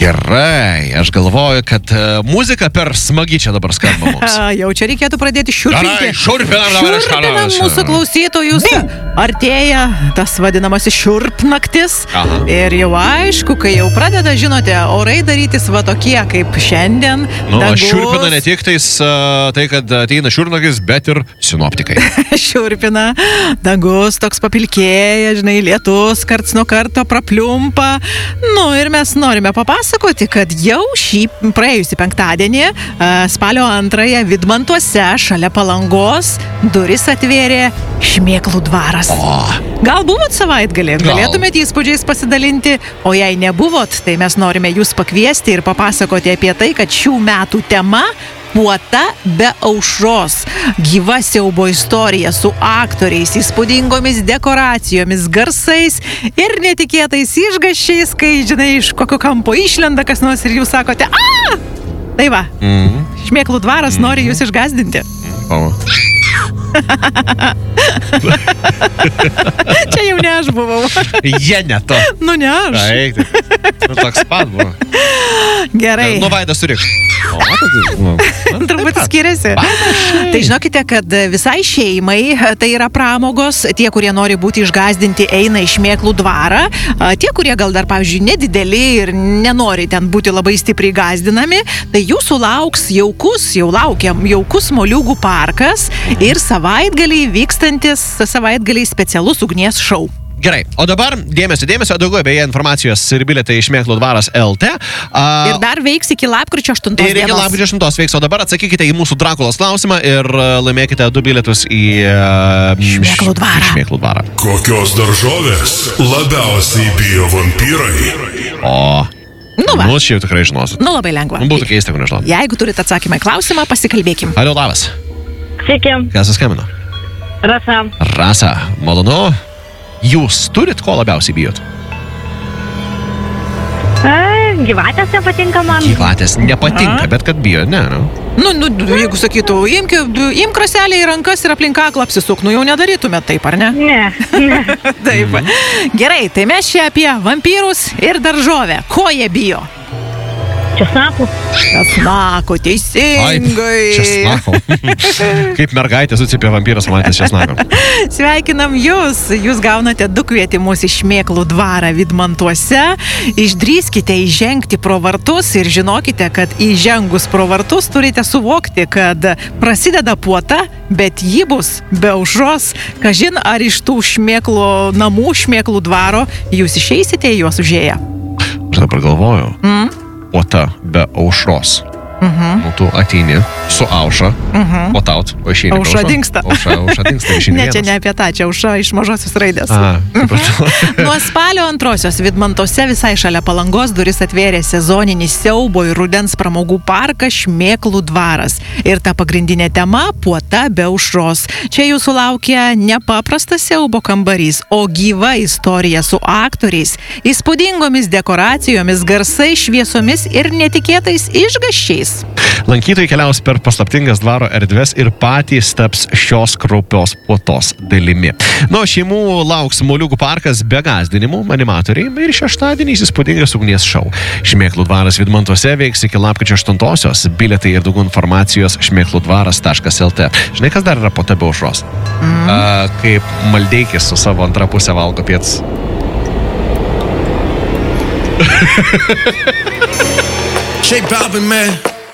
Gerai, aš galvoju, kad muzika per smagi čia dabar skamba mums. Jau čia reikėtų pradėti šiurpinti. Šurpinam mūsų klausytojus. Artėja tas vadinamasis šiurpnaktis. Aha. Ir jau aišku, kai jau pradeda, žinote, orai darytis va tokie kaip šiandien. Šiurpina ne tik tais, tai, kad ateina šiurpnaktis, bet ir sinoptikai. Šiurpina, dangus toks papilkėja, žinai, lietus karts nuo karto prapliumpa. Nu ir mes norime papasakoti, kad jau šį praėjusį penktadienį, spalio 2, Vidmantuose, šalia Palangos, duris atvėrė Šmėklų dvaras. Gal buvot savaitgalį? Galėtumėte įspūdžiais pasidalinti, o jei nebuvot, tai mes norime jūs pakviesti ir papasakoti apie tai, kad šių metų tema Puota be aušros. Gyva siaubo istorija su aktoriais, įspūdingomis dekoracijomis, garsais ir netikėtais išgąsčiais, kai, žinai, iš kokio kampo išlenda kas nors ir jūs sakote, Tai va, Šmėklų dvaras nori jūs išgazdinti. Čia jau ne aš buvau. Jie ne to. Nu ne aš. Tai toks pat buvo. Gerai. Nu Vaidas surik. Turbūt skiriasi. Tai žinokite, kad visai šeimai tai yra pramogos. Tie, kurie nori būti išgazdinti, eina į Šmėklų dvarą. Tie, kurie gal dar, pavyzdžiui, nedideli ir nenori ten būti labai stipriai gazdinami, tai jūsų lauks jaukus moliūgų parkas ir savaitgaliai vykstantis specialus ugnies šou. Gerai, o dabar dėmesio, daugiau beje informacijos ir bilietai iš Šmėklų dvaras LT. Ir dar veiks iki lapkričio 8 dienos. Ir iki lapkričio 8 veiks, o dabar atsakykite į mūsų Drakulos klausimą ir laimėkite 2 bilietus į Šmėklų dvarą. Kokios daržovės labiausiai bijo vampyrai? Nu, čia jau tikrai žinosit. Nu, labai lengva. Būtų keista, kur nežinot. Jeigu turite atsakymą į klausimą, pasikalbėkim. Alio, labas. Sveiki. Kas suskambino? Rasa, malonu. Jūs turit ko labiausiai bijot? Gyvatės nepatinka man. Gyvatės nepatinka, bet kad bijo, ne, nu. Nu, jeigu sakytų, imk kraselį į rankas ir aplink kaklą apsisuk, jau nedarytume taip, ar ne? Ne. Taip. Gerai, tai mes čia apie vampyrus ir daržovę. Ko jie bijo? Česnako, teisingai. Česnako. Kaip mergaitė sucipė vampyras matęs česnako. Sveikinam jūs. Jūs gaunate 2 kvietimus į Šmėklų dvarą Vidmantuose. Išdrįskite įžengti pro vartus ir žinokite, kad įžengus pro vartus turite suvokti, kad prasideda puota, bet ji bus be aušros. Kažin, ar iš tų namų Šmėklų dvaro jūs išeisite į juos užėję? Aš dabar galvoju. Puota be aušros. Nu, tu ateini su auša, puotaut, o išeini. Auša dingsta. Auša dingsta, išeini Ne, vienas. čia ne apie tą, čia auša iš mažosios raidės. Supratau. Nuo spalio 2 Vidmantuose visai šalia Palangos duris atvėrė sezoninis siaubo ir rudens pramogų parkas Šmėklų dvaras. Ir ta pagrindinė tema – puota be aušros. Čia jūsų laukia nepaprastas siaubo kambarys, o gyva istorija su aktoriais, įspūdingomis dekoracijomis, garsais, šviesomis ir netikėtais išgąsčiais. Lankytojai keliaus per paslaptingas dvaro erdves ir patys taps šios kraupios puotos dalimi. Nuo šeimų lauks moliūgų parkas be gazdinimų, animatoriai ir šeštadieniais įspūdingas ugnies šou. Šmėklų dvaras Vidmantuose veiks iki lapkričio 8. Bilietai ir daugiau informacijos šmėkludvaras.lt. Žinai, kas dar yra puota be aušros? Kaip Maldeikis su savo antra pusė valgo pietus. J Balvin, man.